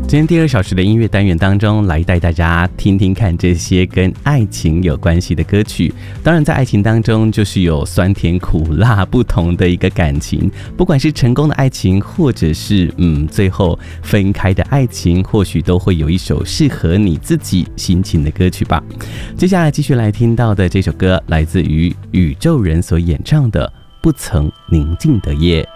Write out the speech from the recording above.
今天第2小时的音乐单元当中，来带大家听听看这些跟爱情有关系的歌曲。当然在爱情当中就是有酸甜苦辣不同的一个感情，不管是成功的爱情，或者是最后分开的爱情，或许都会有一首适合你自己心情的歌曲吧。接下来继续来听到的这首歌来自于宇宙人所演唱的《不曾宁静的夜》。